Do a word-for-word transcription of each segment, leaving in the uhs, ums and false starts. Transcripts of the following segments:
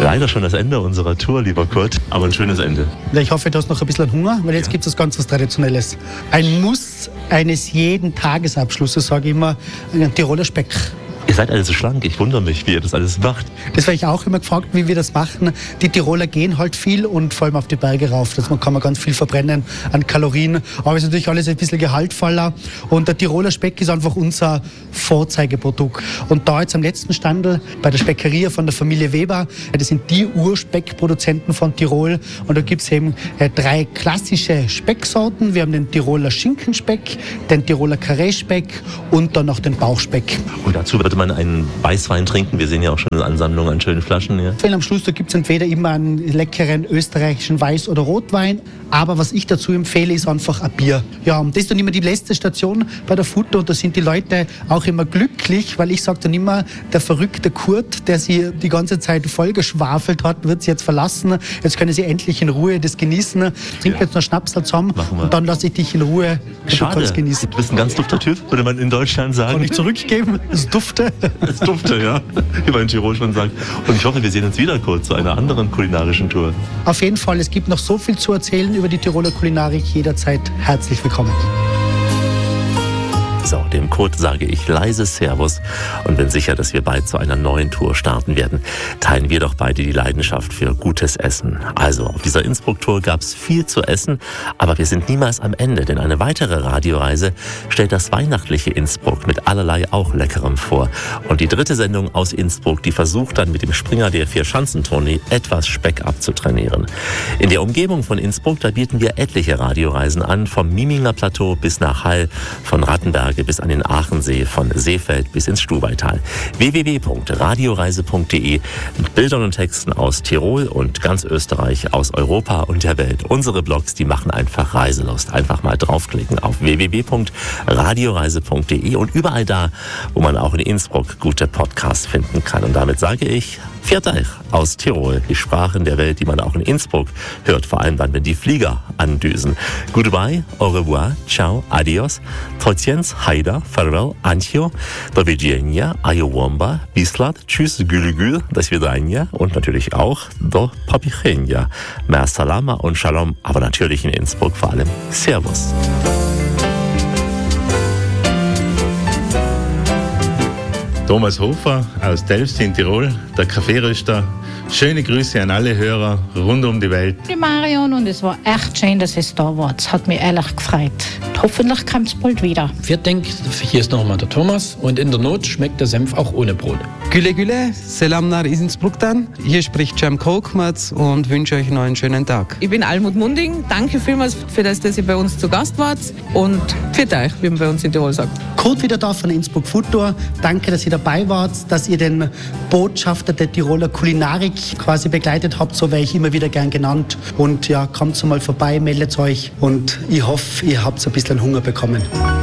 Leider schon das Ende unserer Tour, lieber Kurt, aber ein schönes Ende. Ja, ich hoffe, du hast noch ein bisschen Hunger, weil jetzt ja. gibt es was ganz was Traditionelles. Ein Muss eines jeden Tagesabschlusses, sage ich immer, ein Tiroler Speck. Ihr seid alle so schlank, ich wundere mich, wie ihr das alles macht. Das werde ich auch immer gefragt, wie wir das machen. Die Tiroler gehen halt viel und vor allem auf die Berge rauf. Da kann man ganz viel verbrennen an Kalorien. Aber es ist natürlich alles ein bisschen gehaltvoller. Und der Tiroler Speck ist einfach unser Vorzeigeprodukt. Und da jetzt am letzten Standel bei der Speckeria von der Familie Weber, das sind die Urspeckproduzenten von Tirol. Und da gibt es eben drei klassische Specksorten. Wir haben den Tiroler Schinkenspeck, den Tiroler Karree-Speck und dann noch den Bauchspeck. Und dazu wird man einen Weißwein trinken. Wir sehen ja auch schon eine Ansammlung an schönen Flaschen. Ja. Am Schluss gibt es entweder immer einen leckeren österreichischen Weiß- oder Rotwein. Aber was ich dazu empfehle, ist einfach ein Bier. Ja, und das ist dann immer die letzte Station bei der Futter. Und da sind die Leute auch immer glücklich, weil ich sage dann immer, der verrückte Kurt, der sie die ganze Zeit vollgeschwafelt hat, wird sie jetzt verlassen. Jetzt können sie endlich in Ruhe das genießen. Trink ja. jetzt noch Schnaps zusammen und dann lasse ich dich in Ruhe. Schade. Du kannst genießen. Du bist ein ganz dufter Typ, würde man in Deutschland sagen. Kann ich zurückgeben? Das dufte. Das dufte, ja. Wie man in Tirol schon sagt. Und ich hoffe, wir sehen uns wieder kurz zu einer anderen kulinarischen Tour. Auf jeden Fall. Es gibt noch so viel zu erzählen über die Tiroler Kulinarik. Jederzeit herzlich willkommen. So, dem Kurt sage ich leise Servus und bin sicher, dass wir bald zu einer neuen Tour starten werden. Teilen wir doch beide die Leidenschaft für gutes Essen. Also, auf dieser Innsbruck-Tour gab es viel zu essen, aber wir sind niemals am Ende, denn eine weitere Radioreise stellt das weihnachtliche Innsbruck mit allerlei auch Leckerem vor. Und die dritte Sendung aus Innsbruck, die versucht dann mit dem Springer der Vier-Schanzentournee etwas Speck abzutrainieren. In der Umgebung von Innsbruck, da bieten wir etliche Radioreisen an, vom Miminger Plateau bis nach Hall, von Rattenberg bis an den Aachensee, von Seefeld bis ins Stubaital. w w w punkt radioreise punkt d e mit Bildern und Texten aus Tirol und ganz Österreich, aus Europa und der Welt. Unsere Blogs, die machen einfach Reiselust. Einfach mal draufklicken auf w w w punkt radioreise punkt d e und überall da, wo man auch in Innsbruck gute Podcasts finden kann. Und damit sage ich, Viert euch aus Tirol, die Sprachen der Welt, die man auch in Innsbruck hört, vor allem dann, wenn die Flieger andüsen. Goodbye, au revoir, ciao, adios, trociens, haida, farewell, ancio, do widzenia, ayowomba, bislat, tschüss, gülügül, das Vidania und natürlich auch do popichenia, mer salama und shalom, aber natürlich in Innsbruck vor allem Servus. Thomas Hofer aus Delfs in Tirol, der Kaffeeröster. Schöne Grüße an alle Hörer rund um die Welt. Ich bin Marion und es war echt schön, dass es da war. Es hat mich ehrlich gefreut. Hoffentlich kommt es bald wieder. Viert Dank, hier ist nochmal der Thomas und in der Not schmeckt der Senf auch ohne Brot. Güle Güle, Selam nach Innsbruck dann. Hier spricht Cem Kolkmaz und wünsche euch noch einen schönen Tag. Ich bin Almut Munding. Danke vielmals für das, dass ihr bei uns zu Gast wart und viert euch, wie man bei uns in Tirol sagt. Kurt wieder da von Innsbruck Food Tour. Danke, dass ihr dabei wart, dass ihr den Botschafter der Tiroler Kulinarik quasi begleitet habt. So wäre ich immer wieder gern genannt. Und ja, kommt mal vorbei, meldet euch und ich hoffe, ihr habt ein bisschen Hunger bekommen.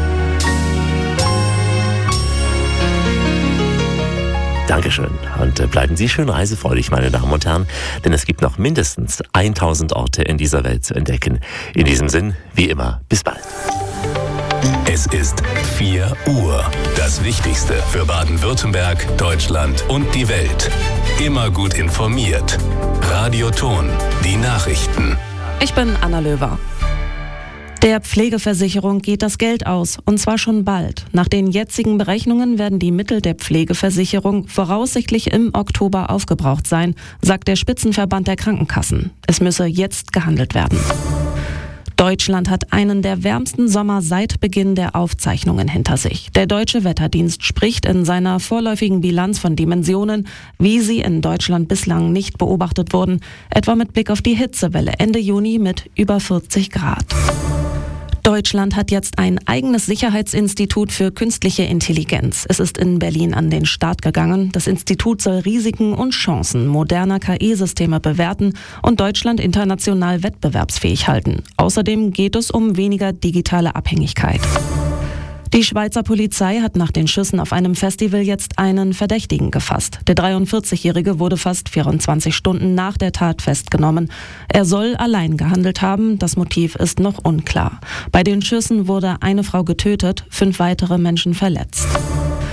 Dankeschön und bleiben Sie schön reisefreudig, meine Damen und Herren, denn es gibt noch mindestens tausend Orte in dieser Welt zu entdecken. In diesem Sinn, wie immer, bis bald. Es ist vier Uhr. Das Wichtigste für Baden-Württemberg, Deutschland und die Welt. Immer gut informiert. Radio Thon, die Nachrichten. Ich bin Anna Löwer. Der Pflegeversicherung geht das Geld aus, und zwar schon bald. Nach den jetzigen Berechnungen werden die Mittel der Pflegeversicherung voraussichtlich im Oktober aufgebraucht sein, sagt der Spitzenverband der Krankenkassen. Es müsse jetzt gehandelt werden. Deutschland hat einen der wärmsten Sommer seit Beginn der Aufzeichnungen hinter sich. Der Deutsche Wetterdienst spricht in seiner vorläufigen Bilanz von Dimensionen, wie sie in Deutschland bislang nicht beobachtet wurden, etwa mit Blick auf die Hitzewelle Ende Juni mit über vierzig Grad. Deutschland hat jetzt ein eigenes Sicherheitsinstitut für künstliche Intelligenz. Es ist in Berlin an den Start gegangen. Das Institut soll Risiken und Chancen moderner K I-Systeme bewerten und Deutschland international wettbewerbsfähig halten. Außerdem geht es um weniger digitale Abhängigkeit. Die Schweizer Polizei hat nach den Schüssen auf einem Festival jetzt einen Verdächtigen gefasst. Der dreiundvierzigjährige wurde fast vierundzwanzig Stunden nach der Tat festgenommen. Er soll allein gehandelt haben, das Motiv ist noch unklar. Bei den Schüssen wurde eine Frau getötet, fünf weitere Menschen verletzt.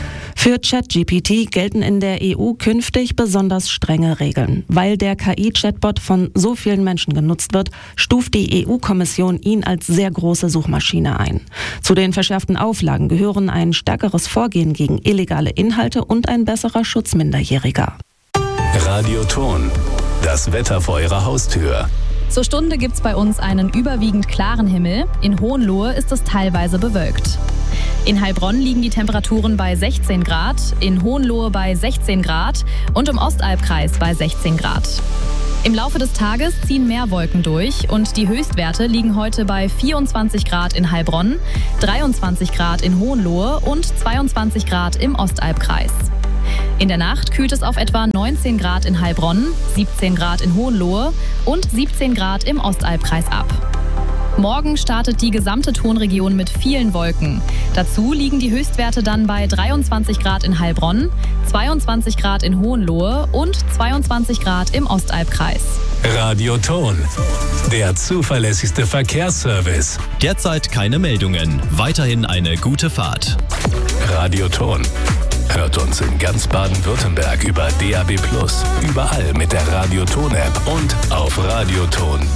Für ChatGPT gelten in der E U künftig besonders strenge Regeln. Weil der K I-Chatbot von so vielen Menschen genutzt wird, stuft die E U-Kommission ihn als sehr große Suchmaschine ein. Zu den verschärften Auflagen gehören ein stärkeres Vorgehen gegen illegale Inhalte und ein besserer Schutz Minderjähriger. Radioton. Das Wetter vor Ihrer Haustür. Zur Stunde gibt's bei uns einen überwiegend klaren Himmel. In Hohenlohe ist es teilweise bewölkt. In Heilbronn liegen die Temperaturen bei sechzehn Grad, in Hohenlohe bei sechzehn Grad und im Ostalbkreis bei sechzehn Grad. Im Laufe des Tages ziehen mehr Wolken durch und die Höchstwerte liegen heute bei vierundzwanzig Grad in Heilbronn, dreiundzwanzig Grad in Hohenlohe und zweiundzwanzig Grad im Ostalbkreis. In der Nacht kühlt es auf etwa neunzehn Grad in Heilbronn, siebzehn Grad in Hohenlohe und siebzehn Grad im Ostalbkreis ab. Morgen startet die gesamte Tonregion mit vielen Wolken. Dazu liegen die Höchstwerte dann bei dreiundzwanzig Grad in Heilbronn, zweiundzwanzig Grad in Hohenlohe und zweiundzwanzig Grad im Ostalbkreis. Radioton. Der zuverlässigste Verkehrsservice. Derzeit keine Meldungen. Weiterhin eine gute Fahrt. Radioton. Hört uns in ganz Baden-Württemberg über D A B plus, überall mit der Radioton-App und auf radioton